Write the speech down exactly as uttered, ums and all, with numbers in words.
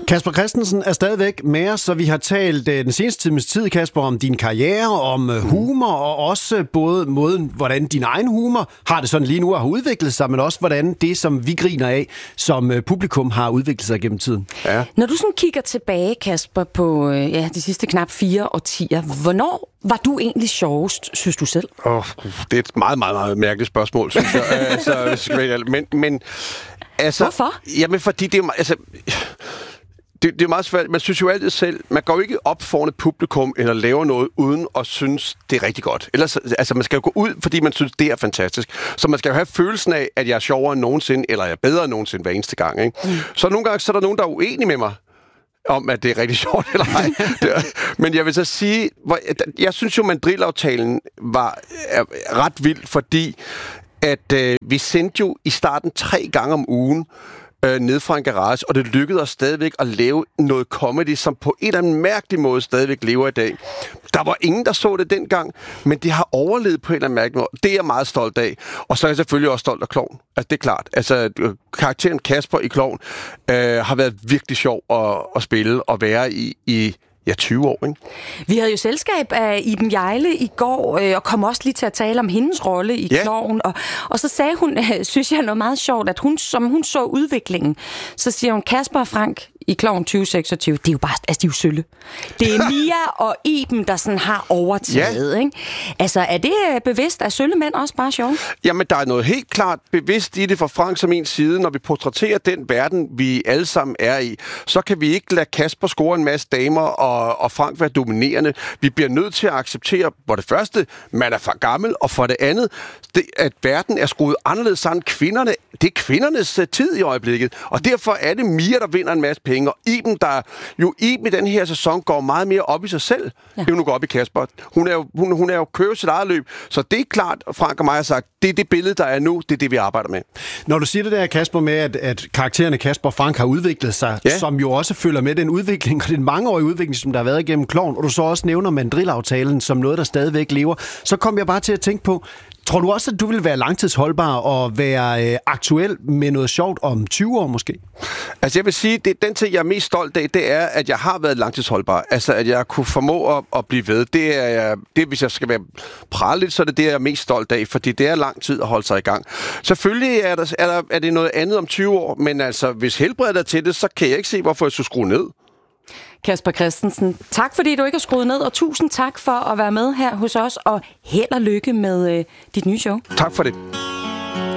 Kasper Christensen er stadigvæk med os, så vi har talt den seneste times tid, Kasper, om din karriere, om humor, og også både måden, hvordan din egen humor har det sådan lige nu og har udviklet sig, men også hvordan det, som vi griner af, som publikum har udviklet sig gennem tiden. Ja. Når du sådan kigger tilbage, Kasper, på ja, de sidste knap fire årtier, hvornår var du egentlig sjovest, synes du selv? Oh, det er et meget, meget, meget mærkeligt spørgsmål, synes jeg. altså, men, men, altså, Hvorfor? Jamen, fordi det er... Altså, Det, det er meget svært. Man synes jo altid selv, man går jo ikke op foran et publikum eller laver noget uden at synes, det er rigtig godt. Ellers, altså, man skal jo gå ud, fordi man synes, det er fantastisk. Så man skal jo have følelsen af, at jeg er sjovere end nogensinde, eller jeg er bedre end nogensinde hver eneste gang. Ikke? Mm. Så nogle gange så er der nogen, der er uenige med mig om, at det er rigtig sjovt eller ej. Men jeg vil så sige, jeg synes jo, Mandrill-aftalen var ret vild, fordi at øh, vi sendte jo i starten tre gange om ugen Øh, ned fra en garage, og det lykkedes os stadigvæk at lave noget comedy, som på en eller anden mærkelig måde stadigvæk lever i dag. Der var ingen, der så det dengang, men det har overlevet på en eller anden mærkelig måde. Det er jeg meget stolt af. Og så er jeg selvfølgelig også stolt af Klovn. Altså, det er klart. Altså, karakteren Kasper i Klovn øh, har været virkelig sjov at, at spille og være i, i ja, tyve år, ikke? Vi havde jo selskab af Iben Hjejle i går, øh, og kom også lige til at tale om hendes rolle i ja. Klovn. Og, og så sagde hun, øh, synes jeg noget meget sjovt, at hun, som hun så udviklingen, så siger hun, Kasper og Frank i Klovn tyve seksogtyve, det er jo bare, altså de er jo sølle. Det er Mia og Iben, der sådan har overtaget, ja. Ikke? Altså, er det bevidst, at sølle mænd også bare sjove? Jamen, der er noget helt klart bevidst i det fra Frank som en side. Når vi portrætterer den verden, vi alle sammen er i, så kan vi ikke lade Kasper score en masse damer og, og Frank være dominerende. Vi bliver nødt til at acceptere, for det første, man er for gammel, og for det andet, det, at verden er skruet anderledes sammen. Kvinderne, det er kvindernes tid i øjeblikket, og derfor er det Mia, der vinder en masse penge. Og Iben, der jo Iben i den her sæson går meget mere op i sig selv, ja. End hun går op i Kasper. Hun er jo, hun, hun er jo kører sit eget løb, så det er klart, Frank og mig har sagt, det er det billede, der er nu, det er det, vi arbejder med. Når du siger det der, Kasper, med, at, at karaktererne Kasper og Frank har udviklet sig, ja. Som jo også følger med den udvikling, og den mangeårige udvikling, som der har været igennem Klovn, og du så også nævner Mandrill-aftalen som noget, der stadigvæk lever, så kom jeg bare til at tænke på, tror du også, at du vil være langtidsholdbar og være øh, aktuel med noget sjovt om tyve år måske? Altså jeg vil sige, det den ting, jeg er mest stolt af, det er, at jeg har været langtidsholdbar. Altså at jeg kunne formå at, at blive ved. Det er jeg, det, hvis jeg skal være prale lidt, så er det det, jeg er mest stolt af, fordi det er lang tid at holde sig i gang. Selvfølgelig er, der, er, der, er det noget andet om tyve år, men altså hvis helbredet er til det, så kan jeg ikke se, hvorfor jeg skulle skrue ned. Kasper Christensen, tak fordi du ikke har skruet ned, og tusind tak for at være med her hos os, og held og lykke med øh, dit nye show. Tak for det.